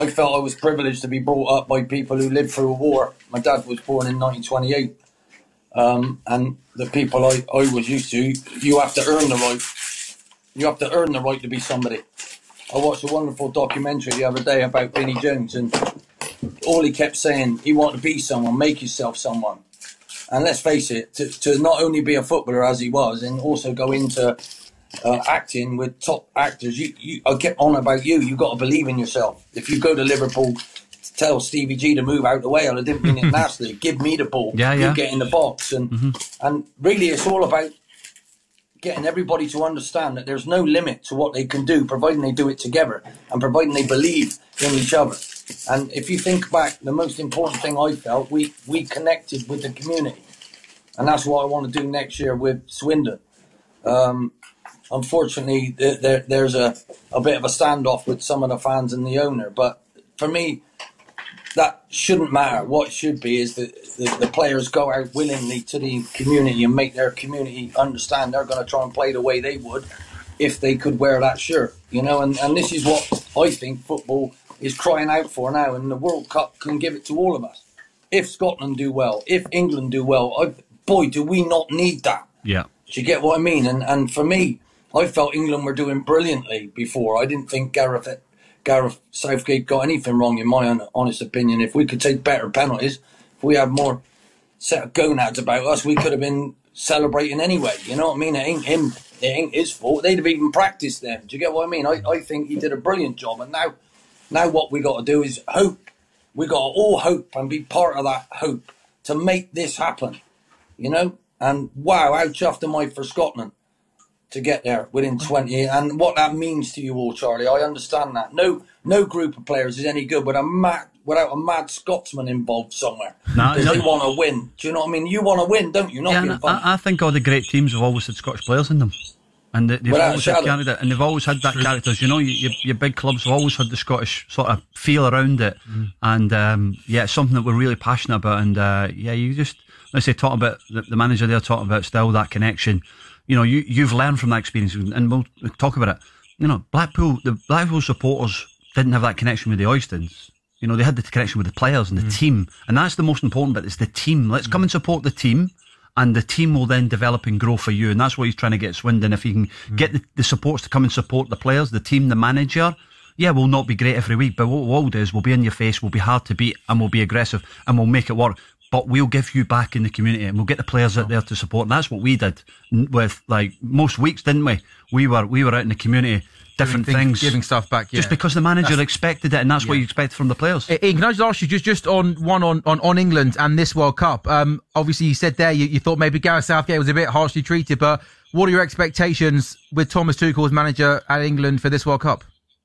I felt I was privileged to be brought up by people who lived through a war. My dad was born in 1928. And the people I was used to, you have to earn the right. You have to earn the right to be somebody. I watched a wonderful documentary the other day about Vinnie Jones, and all he kept saying, you want to be someone, make yourself someone. And let's face it, to not only be a footballer as he was, and also go into acting with top actors, I get on about you've got to believe in yourself. If you go to Liverpool, tell Stevie G to move out the way, and I didn't mean it nastily, give me the ball, you get in the box. And really it's all about getting everybody to understand that there's no limit to what they can do, providing they do it together and providing they believe in each other. And if you think back, the most important thing I felt, we connected with the community. And that's what I want to do next year with Swindon. Unfortunately, there's a bit of a standoff with some of the fans and the owner. But for me, that shouldn't matter. What should be is that the players go out willingly to the community and make their community understand they're going to try and play the way they would if they could wear that shirt. You know, and this is what I think football is crying out for now, and the World Cup can give it to all of us. If Scotland do well, if England do well, boy, do we not need that. Yeah. Do you get what I mean? And for me, I felt England were doing brilliantly before. I didn't think Gareth Southgate got anything wrong, in my honest opinion. If we could take better penalties, if we had more set of gonads about us, we could have been celebrating anyway. You know what I mean? It ain't him. It ain't his fault. They'd have even practiced them. Do you get what I mean? I think he did a brilliant job. And now what we got to do is hope. We got to all hope and be part of that hope to make this happen. You know? And wow, how chuffed am I for Scotland to get there within 20, and what that means to you all, Charlie. I understand that. No group of players is any good without a mad Scotsman involved somewhere. Because they want to win. Do you know what I mean? You want to win, don't you? I think all the great teams have always had Scottish players in them. And they've always had character, and they've always had that characters. You know, your big clubs have always had the Scottish sort of feel around it. And it's something that we're really passionate about. And you just, let's say, talk about the manager there, talking about still that connection. You know, you've learned from that experience, and we'll talk about it. You know, the Blackpool supporters didn't have that connection with the Oystons. You know, they had the connection with the players and the team, and that's the most important bit. Is the team. Let's come and support the team, and the team will then develop and grow for you. And that's what he's trying to get Swindon. If he can get the supports to come and support the players, the team, the manager. Yeah, we'll not be great every week, but what we'll do is we'll be in your face, we'll be hard to beat, and we'll be aggressive, and we'll make it work. But we'll give you back in the community, and we'll get the players out there to support. And that's what we did with, like, most weeks, didn't we? We were out in the community, different things, giving stuff back. Yeah. Just because the manager expected it, and that's what you expect from the players. Ian, can I just ask you just on England and this World Cup? Obviously, you said there you thought maybe Gareth Southgate was a bit harshly treated, but what are your expectations with Thomas Tuchel as manager at England for this World Cup?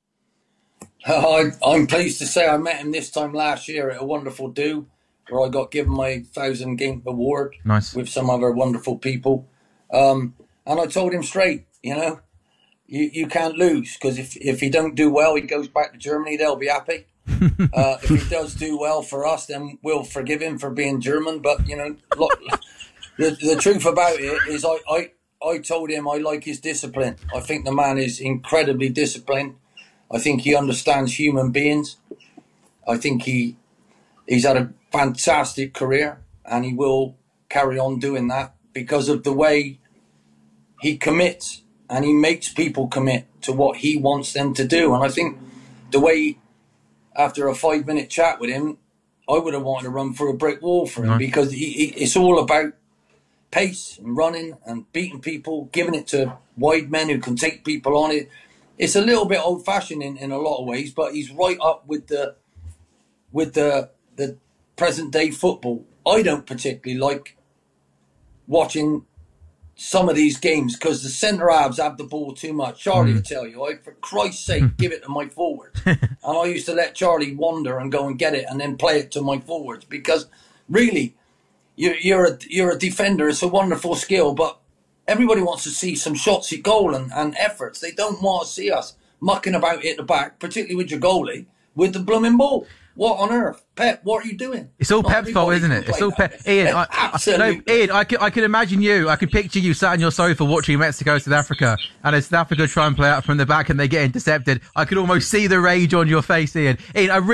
I'm pleased to say I met him this time last year at a wonderful do, where I got given my 1,000 Gink award with some other wonderful people. And I told him straight, you know, you can't lose, because if he don't do well, he goes back to Germany, they'll be happy. If he does do well for us, then we'll forgive him for being German. But, you know, look, the truth about it is I told him I like his discipline. I think the man is incredibly disciplined. I think he understands human beings. I think he's had a fantastic career, and he will carry on doing that because of the way he commits, and he makes people commit to what he wants them to do. And I think the way, after a 5-minute chat with him, I would have wanted to run through a brick wall for him, because it's all about pace and running and beating people, giving it to wide men who can take people on it. It's a little bit old-fashioned in a lot of ways, but he's right up with the present-day football. I don't particularly like watching some of these games because the centre-halves have the ball too much. Charlie will tell you, for Christ's sake, give it to my forwards. And I used to let Charlie wander and go and get it and then play it to my forwards, because really, you're a defender. It's a wonderful skill, but everybody wants to see some shots at goal and efforts. They don't want to see us mucking about at the back, particularly with your goalie, with the blooming ball. what on earth? Pep, what are you doing? It's all Pep's fault, isn't it? It's all Pep. Ian, Ian, I could imagine you. I could picture you sat on your sofa watching Mexico, South Africa, and as South Africa try and play out from the back and they get intercepted, I could almost see the rage on your face, Ian. Ian,